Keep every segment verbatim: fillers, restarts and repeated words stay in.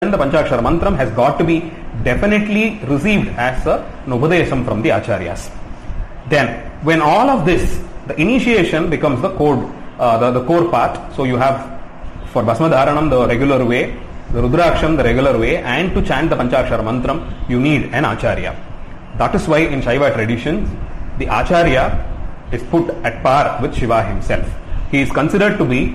the Panchakshara Mantram has got to be definitely received as a, an Upadesam from the Acharyas. Then, when all of this, the initiation becomes the core, uh, the, the core part. So you have for Bhasma Dharanam the regular way, the Rudraksham the regular way, and to chant the Panchakshara Mantram you need an Acharya. That is why in Shaiva traditions the Acharya is put at par with Shiva himself. He is considered to be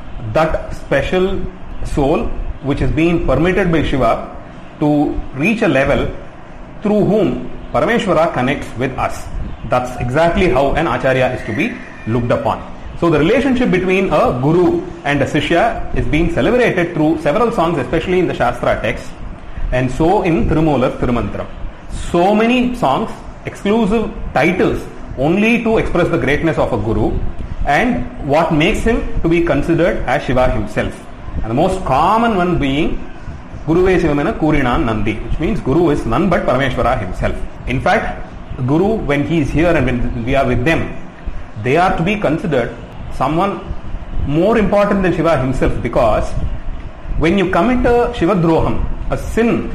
that special soul which is being permitted by Shiva to reach a level through whom Parameshwara connects with us. That's exactly how an Acharya is to be looked upon. So the relationship between a Guru and a Sishya is being celebrated through several songs, especially in the Shastra text, and so in Thirumolar Thirumantram. So many songs, exclusive titles only to express the greatness of a Guru and what makes him to be considered as Shiva himself. And the most common one being Guruve Shivamena Kurinan Nandi, which means Guru is none but Parameshwara himself. In fact, Guru, when he is here and when we are with them, they are to be considered someone more important than Shiva himself, because when you commit a Shivadroham, a sin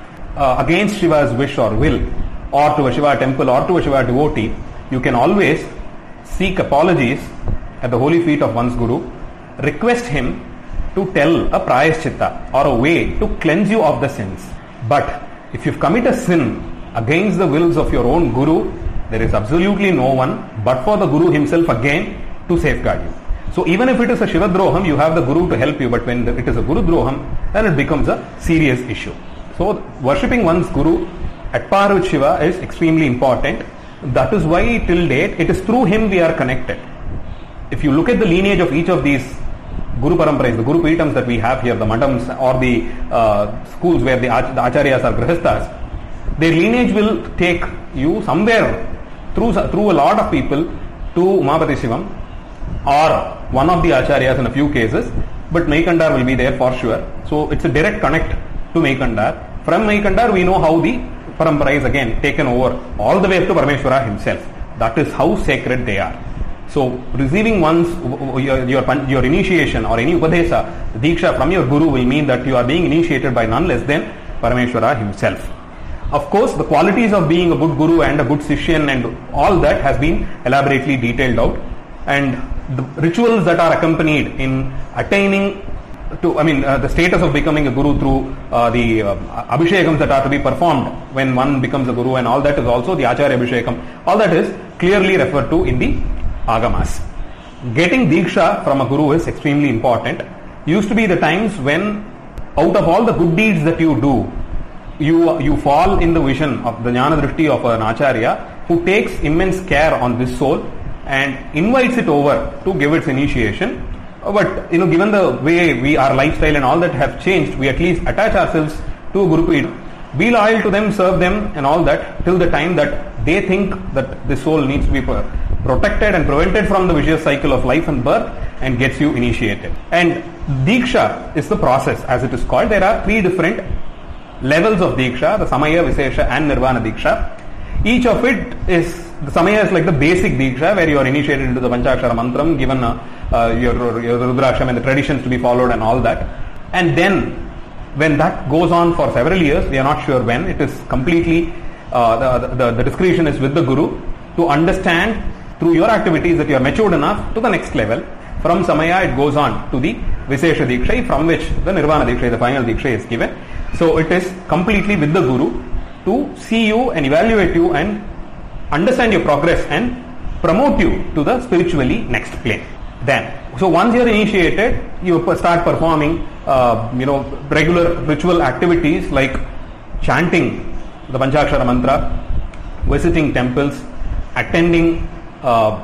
uh, against Shiva's wish or will, or to a Shiva temple or to a Shiva devotee, you can always seek apologies at the holy feet of one's Guru, request him to tell a prayaschitta or a way to cleanse you of the sins. But if you commit a sin against the wills of your own Guru, there is absolutely no one but for the Guru himself again to safeguard you. So even if it is a Shivadroham, you have the Guru to help you, but when it is a Guru Droham, then it becomes a serious issue. So worshipping one's Guru at par with Shiva is extremely important. That is why till date it is through him we are connected. If you look at the lineage of each of these Guru Paramparas, the Guru Peetams that we have here, the Madams or the uh, schools where the, ach- the Acharyas are Grihasthas, their lineage will take you somewhere through, through a lot of people to Umapati Shivam or one of the Acharyas in a few cases, but Maikandar will be there for sure. So it's a direct connect to Maikandar. From Maikandar we know how the Parampara is again taken over all the way up to Parameshwara himself. That is how sacred they are. So receiving one's your, your, your initiation or any Upadesa, Diksha from your Guru will mean that you are being initiated by none less than Parameshwara himself. Of course, the qualities of being a good Guru and a good Sishyan and all that has been elaborately detailed out, and the rituals that are accompanied in attaining to, I mean, uh, the status of becoming a Guru through uh, the uh, Abhishekams that are to be performed when one becomes a Guru, and all that is also the Acharya Abhishekam. All that is clearly referred to in the Agamas. Getting Diksha from a Guru is extremely important. Used to be the times when out of all the good deeds that you do, you you fall in the vision of the Jnana Drishti of an Acharya who takes immense care on this soul and invites it over to give its initiation. But you know, given the way we, our lifestyle and all that have changed, we at least attach ourselves to a Guru Peeth, be loyal to them, serve them and all that till the time that they think that the soul needs to be protected and prevented from the vicious cycle of life and birth, and gets you initiated. And Diksha is the process, as it is called. There are three different levels of Diksha, the Samaya, Visesha and Nirvana Diksha. Each of it is, the Samaya is like the basic Diksha where you are initiated into the Panchakshara Mantram, given uh, uh, your, your Rudraksham and the traditions to be followed and all that. And then when that goes on for several years, we are not sure when, it is completely, uh, the, the, the discretion is with the Guru to understand through your activities that you are matured enough to the next level. From Samaya it goes on to the Visesha Diksha, from which the Nirvana Diksha, the final Diksha, is given. So it is completely with the Guru to see you and evaluate you and understand your progress and promote you to the spiritually next plane. Then, so once you are initiated, you start performing uh, you know, regular ritual activities like chanting the Panchakshara Mantra, visiting temples, attending uh,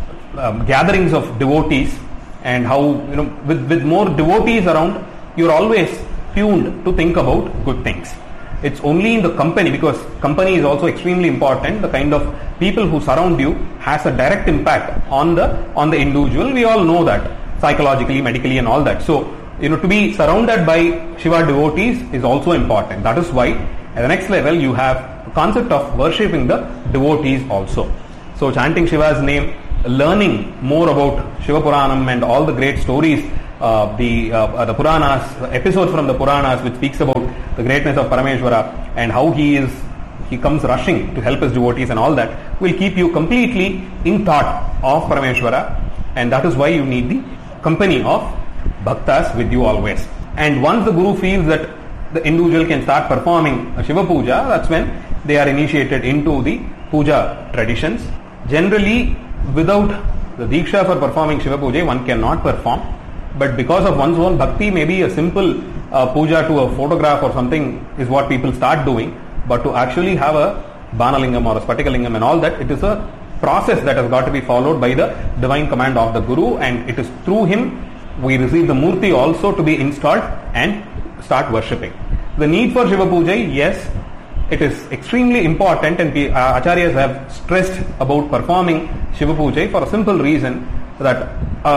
um, gatherings of devotees, and how, you know, with, with more devotees around, you are always tuned to think about good things. It's only in the company, because company is also extremely important. The kind of people who surround you has a direct impact on the on the individual. We all know that psychologically, medically and all that. So, you know, to be surrounded by Shiva devotees is also important. That is why at the next level you have the concept of worshipping the devotees also. So chanting Shiva's name, learning more about Shiva Puranam and all the great stories uh, the uh, uh, the Puranas, episodes from the Puranas which speaks about the greatness of Parameshwara and how he is he comes rushing to help his devotees and all that, will keep you completely in thought of Parameshwara, and that is why you need the company of bhaktas with you always. And once the Guru feels that the individual can start performing a Shiva Puja, that's when they are initiated into the Puja traditions. Generally, without the Diksha for performing Shiva Puja, one cannot perform. But because of one's own bhakti, maybe a simple uh, puja to a photograph or something is what people start doing. But to actually have a Banalingam or a Spatikalingam and all that, it is a process that has got to be followed by the divine command of the Guru, and it is through him we receive the Murti also to be installed and start worshipping. The need for Shiva Puja, yes, it is extremely important, and uh, Acharyas have stressed about performing Shiva Puja for a simple reason that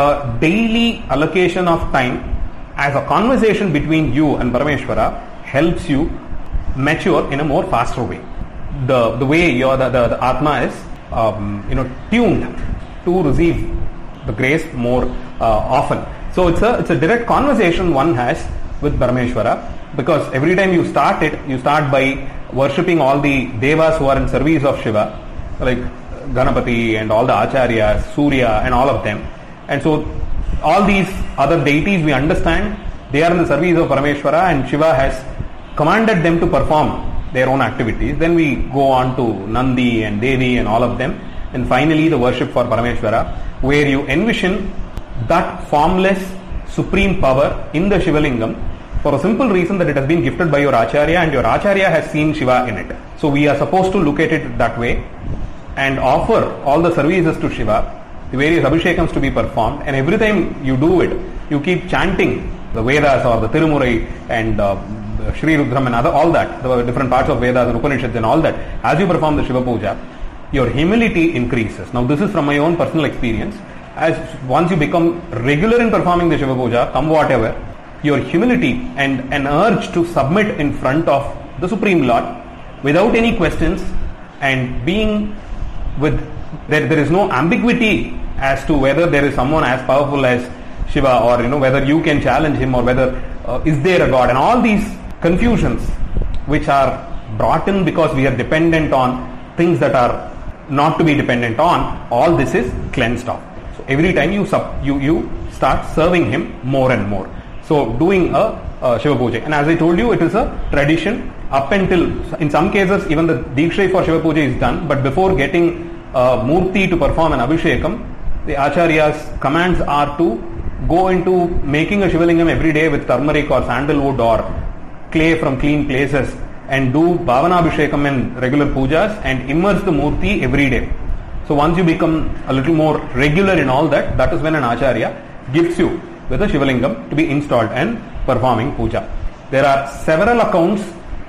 a daily allocation of time as a conversation between you and Parameshwara helps you mature in a more faster way. The the way your the, the, the Atma is um, you know tuned to receive the grace more uh, often. So it's a it's a direct conversation one has with Parameshwara, because every time you start it, you start by worshipping all the devas who are in service of Shiva, like Ganapati and all the Acharyas, Surya and all of them. And so all these other deities, we understand they are in the service of Parameshwara, and Shiva has commanded them to perform their own activities. Then we go on to Nandi and Devi and all of them, and finally the worship for Parameshwara, where you envision that formless supreme power in the Shivalingam, for a simple reason that it has been gifted by your Acharya, and your Acharya has seen Shiva in it. So we are supposed to look at it that way and offer all the services to Shiva, the various abhishekams to be performed, and every time you do it, you keep chanting the Vedas or the Tirumurai and uh, Shri Rudram and other, all that, the different parts of Vedas and Upanishads and all that. As you perform the Shiva Puja, your humility increases. Now this is from my own personal experience. As once you become regular in performing the Shiva Puja, come whatever, your humility and an urge to submit in front of the Supreme Lord without any questions, and being with, there, there is no ambiguity as to whether there is someone as powerful as Shiva, or you know whether you can challenge him, or whether uh, is there a God, and all these confusions which are brought in because we are dependent on things that are not to be dependent on, all this is cleansed off. So every time you sub, you you start serving him more and more. So doing a, a Shiva Puja, and as I told you, it is a tradition up until, in some cases even the Diksha for Shiva Puja is done, but before getting a Murti to perform an Abhishekam, the Acharya's commands are to go into making a Shivalingam every day with turmeric or sandalwood or clay from clean places, and do Bhavana Abhishekam and regular pujas and immerse the Murti every day. So once you become a little more regular in all that, that is when an Acharya gifts you with a Shivalingam to be installed and performing puja. There are several accounts,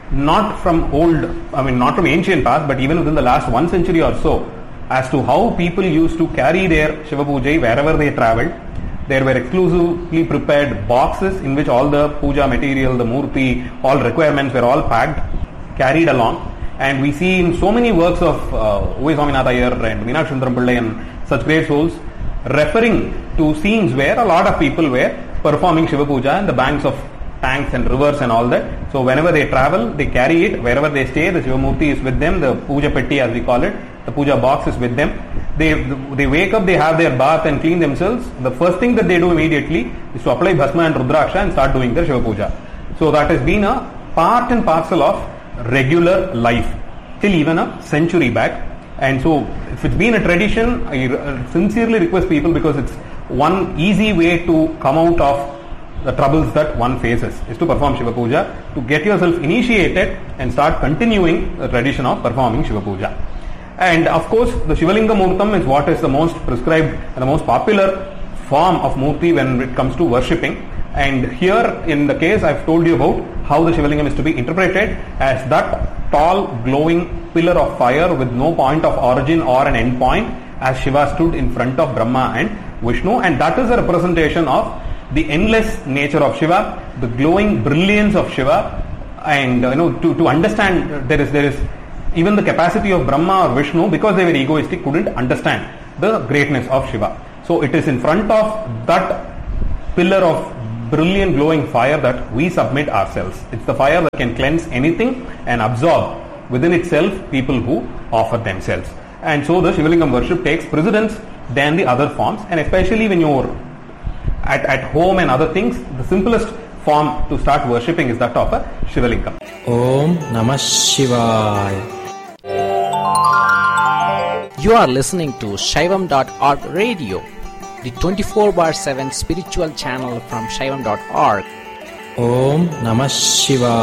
not from old, I mean not from ancient past, but even within the last one century or so, as to how people used to carry their Shiva Puja wherever they travelled. There were exclusively prepared boxes in which all the puja material, the Murti, all requirements were all packed, carried along. And we see in so many works of uh, O V Swaminatha Iyer and Meenakshi Sundaram Pillai and such great souls, referring to scenes where a lot of people were performing Shiva Puja in the banks of tanks and rivers and all that. So whenever they travel, they carry it. Wherever they stay, the Shiva Murti is with them, the Puja Petti as we call it, the Puja box is with them. They they wake up, they have their bath and clean themselves. The first thing that they do immediately is to apply Bhasma and Rudraksha and start doing their Shiva Puja. So that has been a part and parcel of regular life till even a century back. And so if it's been a tradition, I sincerely request people, because it's one easy way to come out of the troubles that one faces, is to perform Shiva Puja, to get yourself initiated and start continuing the tradition of performing Shiva Puja. And of course, the Shivalinga Murtam is what is the most prescribed and the most popular form of Murti when it comes to worshipping. And here in the case I've told you about how the Shivalingam is to be interpreted as that tall glowing pillar of fire with no point of origin or an end point, as Shiva stood in front of Brahma and Vishnu, and that is a representation of the endless nature of Shiva, the glowing brilliance of Shiva. And you know to, to understand there is there is even the capacity of Brahma or Vishnu, because they were egoistic, couldn't understand the greatness of Shiva. So it is in front of that pillar of brilliant glowing fire that we submit ourselves. It's the fire that can cleanse anything and absorb within itself people who offer themselves. And so the Shivalingam worship takes precedence than the other forms, and especially when you're at, at home and other things, the simplest form to start worshipping is that of a Shivalingam. Om Namah Shivaya. You are listening to Shaivam dot org radio, the twenty-four bar seven spiritual channel from Shaivam dot org. Om Namah Shivaya.